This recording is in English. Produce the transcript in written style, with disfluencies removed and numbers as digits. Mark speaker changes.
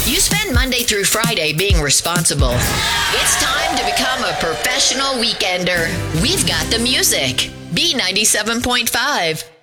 Speaker 1: You spend Monday through Friday being responsible. It's time to become a professional weekender. We've got the music. B97.5.